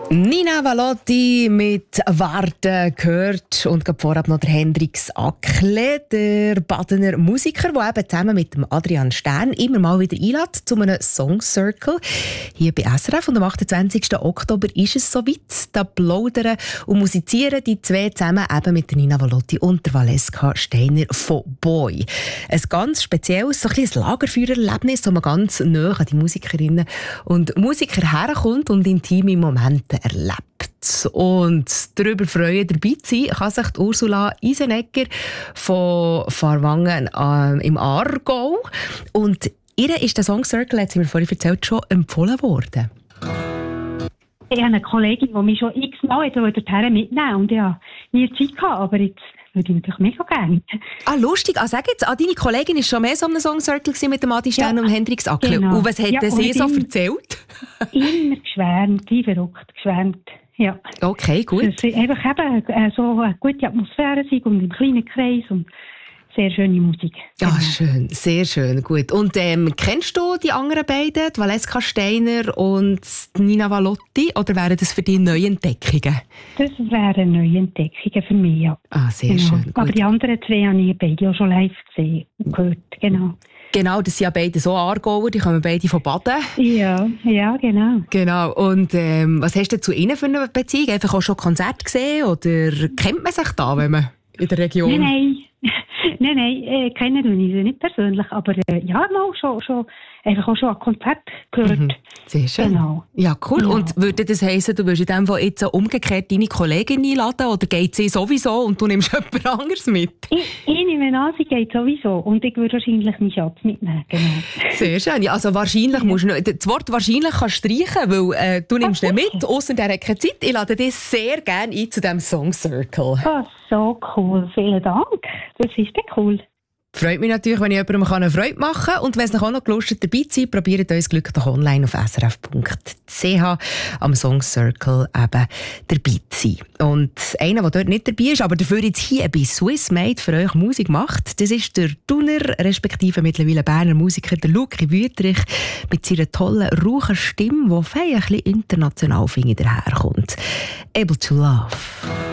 Nina Valotti mit «Warten» gehört und gerade vorab noch der Hendrix Ackle, der Badener Musiker, der eben zusammen mit dem Adrian Stern immer mal wieder einlädt zu einem Song Circle. Hier bei SRF und am 28. Oktober ist es soweit. Da plaudern und musizieren die zwei zusammen eben mit der Nina Valotti und der Valeska Steiner von «Boy». Ein ganz spezielles, so ein bisschen ein Lagerfeuererlebnis, wo man ganz nahe an die Musikerinnen und Musiker herkommt und intime Momente erlebt. Und darüber freuen, dabei zu sein, kann sich die Ursula Isenegger von Farwangen im Aargau. Und ihr ist der Song Circle, hat sie mir vorhin erzählt, schon empfohlen worden. Ich habe eine Kollegin, die mich schon x-mal dorthin mitnehmen und ich habe nie Zeit gehabt, aber jetzt würde ich natürlich mega gerne. Ah, lustig. Sag jetzt, deine Kollegin war schon mehr so einem Song Circle mit dem Adi Stern und Hendrix Ackle. Genau. Und was hat sie so erzählt? Immer geschwärmt, wie verrückt geschwärmt. Ja. Okay, gut. Dass es einfach eben so eine gute Atmosphäre ist und im kleinen Kreis und sehr schöne Musik. Ja, schön, sehr schön, gut. Und kennst du die anderen beiden, die Valeska Steiner und Nina Valotti, oder wären das für dich Neuentdeckungen? Das wären Neuentdeckungen für mich, ja. Ah, sehr schön, gut. Aber die anderen zwei habe ich beide auch schon live gesehen und gehört, genau. Genau, das sind ja beide so Aargauer, die kommen beide von Baden. Ja, genau. Genau, und was hast du zu ihnen für eine Beziehung? Einfach auch schon Konzerte gesehen, oder kennt man sich da, wenn man in der Region... Nein, kennen wir sie nicht persönlich, aber ja, mal schon einfach auch schon ein Konzert gehört. Mhm. Sehr schön. Genau. Ja, cool. Genau. Und würde das heissen, du würdest in dem Fall jetzt umgekehrt deine Kollegin einladen, oder geht sie sowieso und du nimmst jemand anderes mit? Ich nehme an, sie geht sowieso und ich würde wahrscheinlich meinen Schatz mitnehmen, genau. Sehr schön. Ja, also wahrscheinlich musst du das Wort «wahrscheinlich» kannst du streichen, weil du nimmst ihn mit, ausser der hat keine Zeit. Ich lade dich sehr gerne ein zu diesem Song Circle. Oh, so cool. Vielen Dank. Das ist ja cool. Freut mich natürlich, wenn ich jemandem eine Freude machen kann. Und wenn es noch auch noch Lust hat, dabei zu sein, probiert euch Glück doch online auf srf.ch am Song Circle eben dabei zu sein. Und einer, der dort nicht dabei ist, aber dafür jetzt hier bei Swiss Made für euch Musik macht, das ist der Thuner, respektive mittlerweile Berner Musiker, der Luki Wüthrich, mit seiner tollen, rauchen Stimme, die ein bisschen international daherkommt. Able to Love.